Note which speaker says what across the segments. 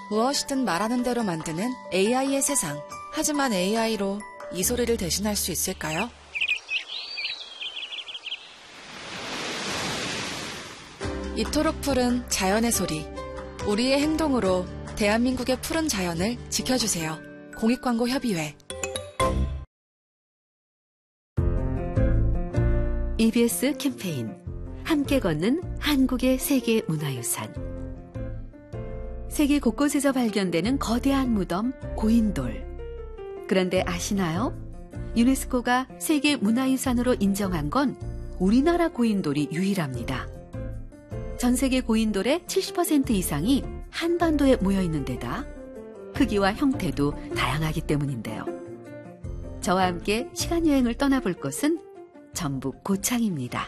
Speaker 1: 무엇이든 말하는 대로 만드는 AI의 세상. 하지만 AI로 이 소리를 대신할 수 있을까요? 이토록 푸른 자연의 소리. 우리의 행동으로 대한민국의 푸른 자연을 지켜주세요. 공익광고협의회.
Speaker 2: EBS 캠페인 함께 걷는 한국의 세계 문화유산. 세계 곳곳에서 발견되는 거대한 무덤 고인돌. 그런데 아시나요? 유네스코가 세계 문화유산으로 인정한 건 우리나라 고인돌이 유일합니다. 전 세계 고인돌의 70% 이상이 한반도에 모여 있는 데다 크기와 형태도 다양하기 때문인데요. 저와 함께 시간여행을 떠나볼 곳은 전북 고창입니다.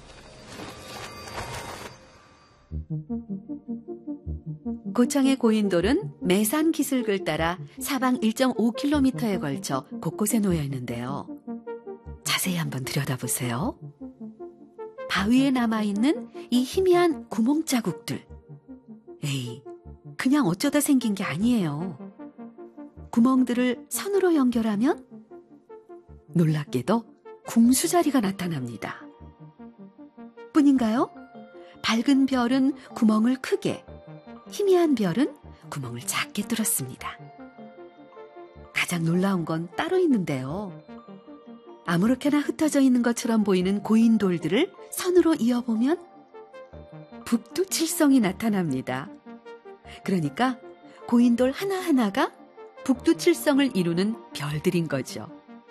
Speaker 2: 고창의 고인돌은 매산 기슭을 따라 사방 1.5km에 걸쳐 곳곳에 놓여 있는데요. 자세히 한번 들여다보세요. 바위에 남아있는 이 희미한 구멍 자국들. 에이, 그냥 어쩌다 생긴 게 아니에요. 구멍들을 선으로 연결하면 놀랍게도 궁수자리가 나타납니다. 뿐인가요? 밝은 별은 구멍을 크게, 희미한 별은 구멍을 작게 뚫었습니다. 가장 놀라운 건 따로 있는데요. 아무렇게나 흩어져 있는 것처럼 보이는 고인돌들을 선으로 이어보면 북두칠성이 나타납니다. 그러니까 고인돌 하나하나가 북두칠성을 이루는 별들인 거죠.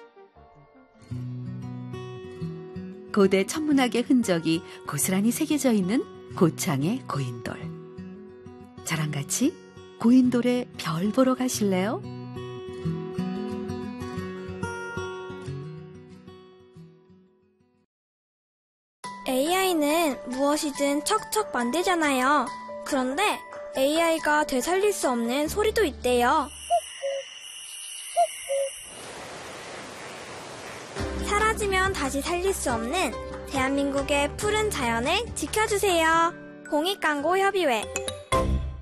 Speaker 2: 고대 천문학의 흔적이 고스란히 새겨져 있는 고창의 고인돌. 저랑 같이 고인돌의 별 보러 가실래요?
Speaker 3: AI는 무엇이든 척척 만들잖아요. 그런데 AI가 되살릴 수 없는 소리도 있대요. 사라지면 다시 살릴 수 없는 대한민국의 푸른 자연을 지켜주세요. 공익광고협의회.